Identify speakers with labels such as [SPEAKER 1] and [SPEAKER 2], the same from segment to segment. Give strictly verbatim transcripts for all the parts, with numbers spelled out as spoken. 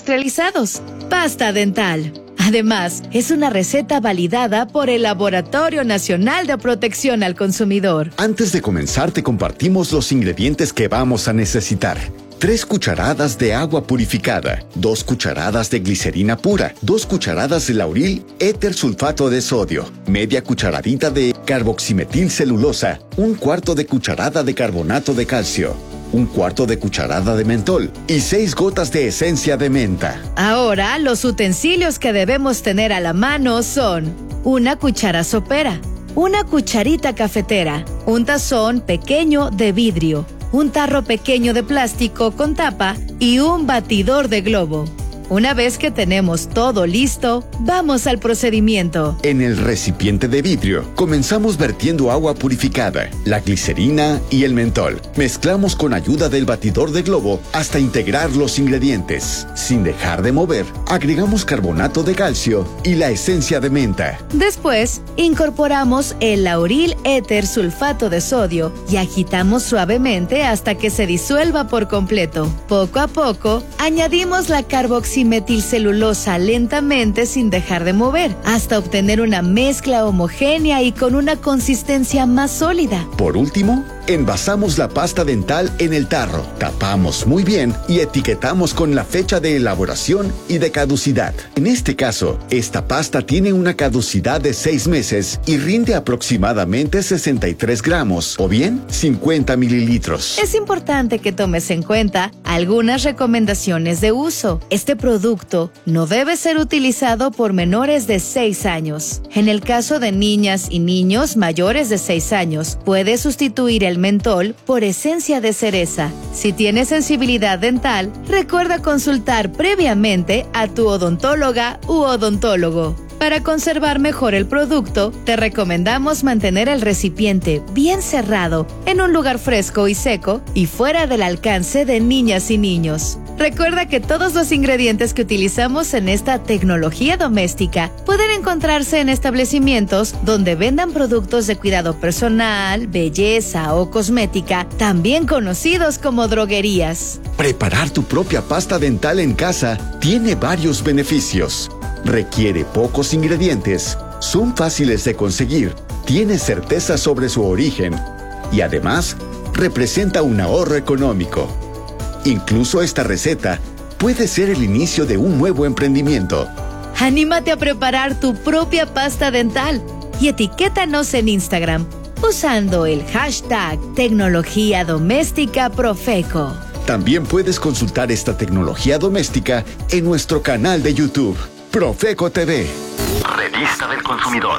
[SPEAKER 1] industrializados. Pasta dental. Además, es una receta validada por el Laboratorio Nacional de Protección al Consumidor.
[SPEAKER 2] Antes de comenzar, te compartimos los ingredientes que vamos a necesitar. Tres cucharadas de agua purificada, dos cucharadas de glicerina pura, dos cucharadas de lauril éter sulfato de sodio, media cucharadita de carboximetilcelulosa, un cuarto de cucharada de carbonato de calcio, un cuarto de cucharada de mentol y seis gotas de esencia de menta.
[SPEAKER 1] Ahora, los utensilios que debemos tener a la mano son una cuchara sopera, una cucharita cafetera, un tazón pequeño de vidrio, un tarro pequeño de plástico con tapa y un batidor de globo. Una vez que tenemos todo listo, vamos al procedimiento.
[SPEAKER 2] En el recipiente de vidrio, comenzamos vertiendo agua purificada, la glicerina y el mentol. Mezclamos con ayuda del batidor de globo hasta integrar los ingredientes. Sin dejar de mover, agregamos carbonato de calcio y la esencia de menta.
[SPEAKER 1] Después, incorporamos el lauril éter sulfato de sodio y agitamos suavemente hasta que se disuelva por completo. Poco a poco, añadimos la carboximetilcelulosa metilcelulosa lentamente sin dejar de mover, hasta obtener una mezcla homogénea y con una consistencia más sólida.
[SPEAKER 2] Por último, envasamos la pasta dental en el tarro, tapamos muy bien y etiquetamos con la fecha de elaboración y de caducidad. En este caso, esta pasta tiene una caducidad de seis meses y rinde aproximadamente sesenta y tres gramos, o bien cincuenta mililitros.
[SPEAKER 1] Es importante que tomes en cuenta algunas recomendaciones de uso. Este producto no debe ser utilizado por menores de seis años. En el caso de niñas y niños mayores de seis años, puede sustituir el mentol por esencia de cereza. Si tienes sensibilidad dental, recuerda consultar previamente a tu odontóloga u odontólogo. Para conservar mejor el producto, te recomendamos mantener el recipiente bien cerrado, en un lugar fresco y seco y fuera del alcance de niñas y niños. Recuerda que todos los ingredientes que utilizamos en esta tecnología doméstica pueden encontrarse en establecimientos donde vendan productos de cuidado personal, belleza o cosmética, también conocidos como droguerías.
[SPEAKER 2] Preparar tu propia pasta dental en casa tiene varios beneficios. Requiere pocos ingredientes, son fáciles de conseguir, tiene certeza sobre su origen y además representa un ahorro económico. Incluso esta receta puede ser el inicio de un nuevo emprendimiento.
[SPEAKER 1] Anímate a preparar tu propia pasta dental y etiquétanos en Instagram usando el hashtag Tecnología Doméstica Profeco.
[SPEAKER 2] También puedes consultar esta tecnología doméstica en nuestro canal de YouTube. Profeco T V.
[SPEAKER 3] Revista del Consumidor.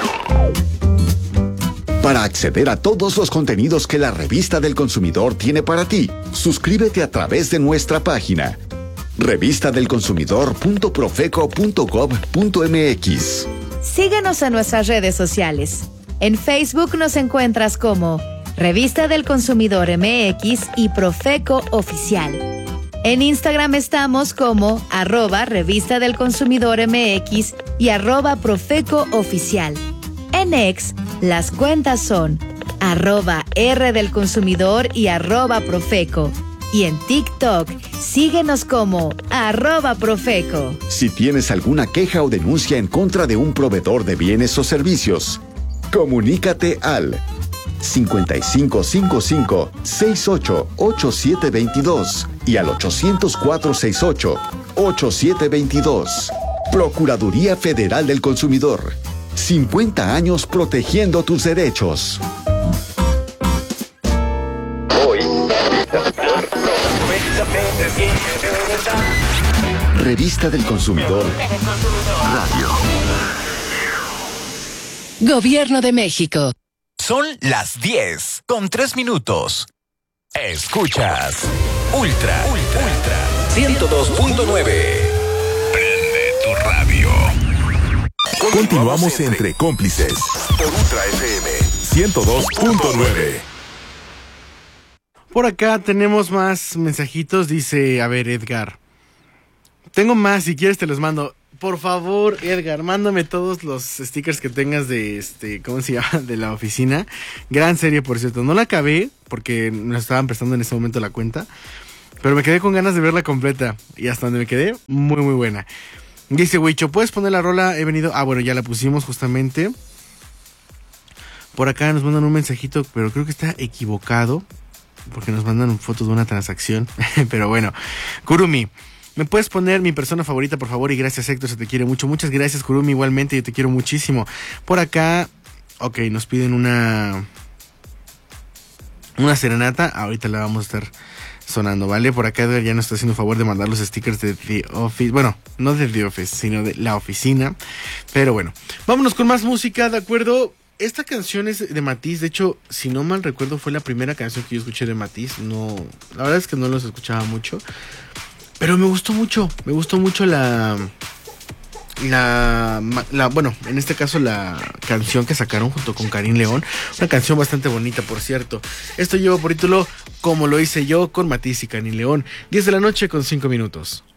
[SPEAKER 2] Para acceder a todos los contenidos que la Revista del Consumidor tiene para ti, suscríbete a través de nuestra página revista del consumidor punto profeco punto gob punto mx.
[SPEAKER 1] Síguenos en nuestras redes sociales. En Facebook nos encuentras como Revista del Consumidor M X y Profeco Oficial. En Instagram estamos como arroba Revista del Consumidor M X y arroba Profeco Oficial. En X, las cuentas son arroba R del Consumidor y arroba Profeco. Y en TikTok, síguenos como arroba Profeco.
[SPEAKER 2] Si tienes alguna queja o denuncia en contra de un proveedor de bienes o servicios, comunícate al cincuenta y cinco cincuenta y cinco, sesenta y ocho, ochenta y siete veintidós y al ochocientos cuatro sesenta y ocho, ochenta y siete veintidós. Procuraduría Federal del Consumidor. cincuenta años protegiendo tus derechos.
[SPEAKER 3] Hoy,
[SPEAKER 2] Revista del Consumidor Radio.
[SPEAKER 4] Gobierno de México.
[SPEAKER 5] Son las diez con tres minutos. Escuchas Ultra, Ultra, Ultra ciento dos punto nueve. Prende tu radio.
[SPEAKER 6] Continuamos entre cómplices por Ultra F M ciento dos punto nueve.
[SPEAKER 7] Por acá tenemos más mensajitos. Dice, a ver, Edgar. Tengo más, si quieres te los mando. Por favor, Edgar, mándame todos los stickers que tengas de este, ¿cómo se llama? De la oficina. Gran serie, por cierto. No la acabé porque nos estaban prestando en ese momento la cuenta. Pero me quedé con ganas de verla completa. Y hasta donde me quedé, muy muy buena. Dice Huicho, ¿puedes poner la rola? He venido... Ah, bueno, ya la pusimos justamente. Por acá nos mandan un mensajito, pero creo que está equivocado. Porque nos mandan fotos de una transacción. Pero bueno, Kurumi, ¿me puedes poner mi persona favorita, por favor? Y gracias, Héctor, se te quiere mucho. Muchas gracias, Kurumi, igualmente, yo te quiero muchísimo. Por acá, ok, nos piden una... Una serenata. Ahorita la vamos a estar sonando, ¿vale? Por acá Edgar ya nos está haciendo el favor de mandar los stickers de The Office. Bueno, no de The Office, sino de La Oficina. Pero bueno, vámonos con más música, ¿de acuerdo? Esta canción es de Matiz. De hecho, si no mal recuerdo, fue la primera canción que yo escuché de Matiz. No, la verdad es que no los escuchaba mucho, pero me gustó mucho. Me gustó mucho la... La, la, bueno, en este caso la canción que sacaron junto con Karim León. Una canción bastante bonita, por cierto. Esto lleva por título Como lo hice yo, con Matiz y Karim León. diez de la noche con cinco minutos.